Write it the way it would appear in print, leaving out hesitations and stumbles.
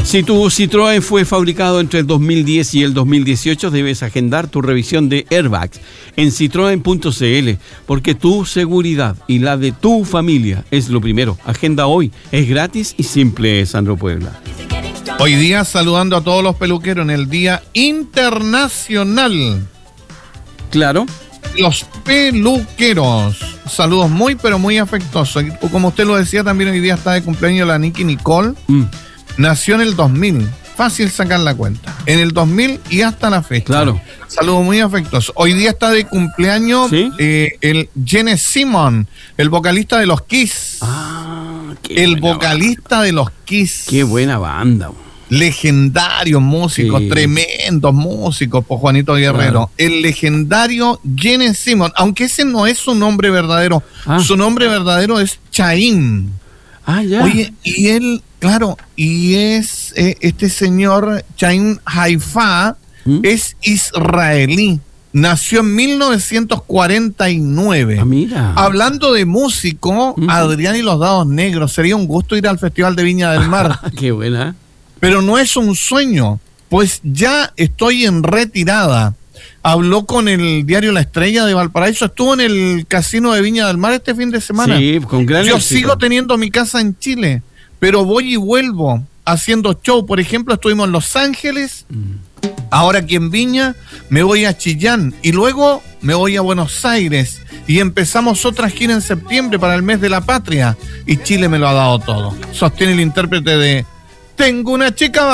Si tu Citroën fue fabricado entre el 2010 y el 2018, debes agendar tu revisión de airbags en citroen.cl, porque tu seguridad y la de tu familia es lo primero. Agenda hoy, es gratis y simple, Sandro Puebla. Hoy día saludando a todos los peluqueros en el Día Internacional. Claro. Los peluqueros. Saludos muy, pero muy afectuosos. Como usted lo decía, también hoy día está de cumpleaños la Nicky Nicole. Nació en el 2000. Fácil sacar la cuenta. En el 2000 y hasta la fecha. Claro. Saludos muy afectuosos. Hoy día está de cumpleaños, ¿sí? El Gene Simmons, el vocalista de los Kiss. El vocalista banda de los Kiss. Qué buena banda. Legendarios músicos, sí. Tremendos músicos, por Juanito Guerrero. Claro. El legendario Gene Simmons, aunque ese no es su nombre verdadero. Su nombre verdadero es Chaim. Ya. Oye, y él, claro, y es este señor Chaim Haifa, es israelí. Nació en 1949. Mira. Hablando de músico, Adrián y los Dados Negros. Sería un gusto ir al Festival de Viña del Mar. Qué buena. Pero no es un sueño, pues ya estoy en retirada. Habló con el diario La Estrella de Valparaíso. Estuvo en el Casino de Viña del Mar este fin de semana. Sí, con gran Yo éxito. sigo teniendo mi casa en Chile, pero voy y vuelvo haciendo show. Por ejemplo, estuvimos en Los Ángeles. Ahora aquí en Viña me voy a Chillán y luego me voy a Buenos Aires y empezamos otra gira en septiembre para el mes de la patria y Chile me lo ha dado todo. Sostiene el intérprete de Tengo una chica